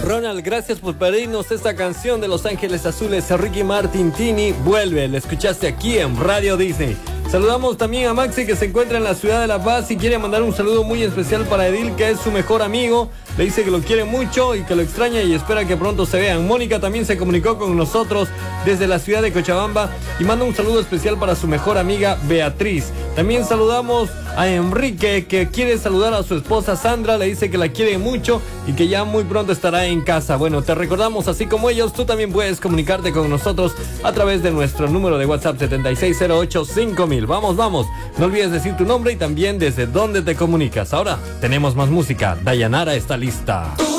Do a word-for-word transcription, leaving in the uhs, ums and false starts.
Ronald, gracias por pedirnos esta canción de Los Ángeles Azules. Ricky Martin, Tini, vuelve. La escuchaste aquí en Radio Disney. Saludamos también a Maxi, que se encuentra en la ciudad de La Paz y quiere mandar un saludo muy especial para Edil, que es su mejor amigo. Le dice que lo quiere mucho y que lo extraña y espera que pronto se vean. Mónica también se comunicó con nosotros desde la ciudad de Cochabamba y manda un saludo especial para su mejor amiga Beatriz. También saludamos a Enrique, que quiere saludar a su esposa Sandra. Le dice que la quiere mucho y que ya muy pronto estará en casa. Bueno, te recordamos, así como ellos, tú también puedes comunicarte con nosotros a través de nuestro número de WhatsApp siete seis cero ocho cinco mil. Vamos, vamos. No olvides decir tu nombre y también desde dónde te comunicas. Ahora tenemos más música. Dayanara está lista.